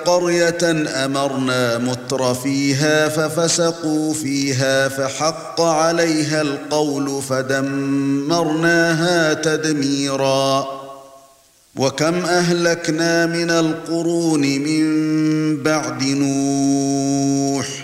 قرية أمرنا متر فيها ففسقوا فيها فحق عليها القول فدمرناها تدميرا وكم أهلكنا من القرون من بعد نوح